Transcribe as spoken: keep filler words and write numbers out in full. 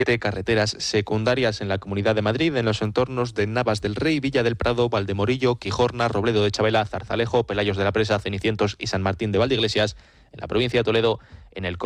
carreteras secundarias en la Comunidad de Madrid, en los entornos de Navas del Rey, Villa del Prado, Valdemorillo, Quijorna, Robledo de Chabela, Zarzalejo, Pelayos de la Presa, Cenicientos y San Martín de Valdeiglesias, en la provincia de Toledo, en el